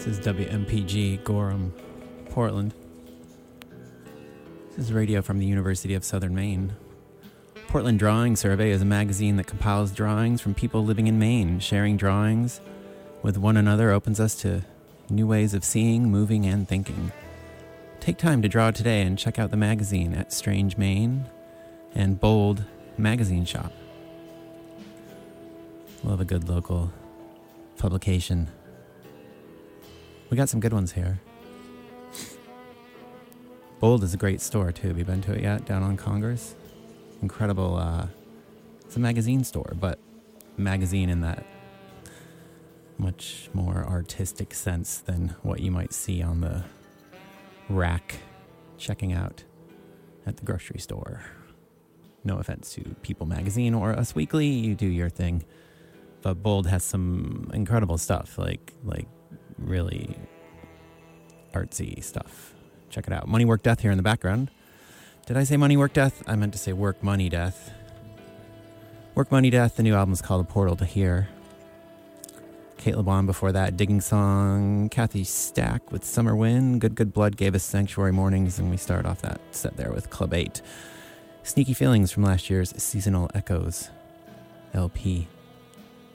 This is WMPG Gorham, Portland. This is radio from the University of Southern Maine. Portland Drawing Survey is a magazine that compiles drawings from people living in Maine. Sharing drawings with one another opens us to new ways of seeing, moving, and thinking. Take time to draw today and check out the magazine at Strange Maine and Bold Magazine Shop. Love a good local publication. We got some good ones here. Bold is a great store, too. Have you been to it yet? Down on Congress? Incredible. It's a magazine store, but magazine in that much more artistic sense than what you might see on the rack checking out at the grocery store. No offense to People Magazine or Us Weekly. You do your thing. But Bold has some incredible stuff, like really artsy stuff. Check it out. Money, Work, Death here in the background. Did I say Money, Work, Death? I meant to say Work, Money, Death. Work, Money, Death. The new album is called A Portal to Here. Kate LeBon before that. Digging Song. Kathy Stack with Summer Wind. Good Blood gave us Sanctuary Mornings. And we started off that set there with Club 8. Sneaky Feelings from last year's Seasonal Echoes LP.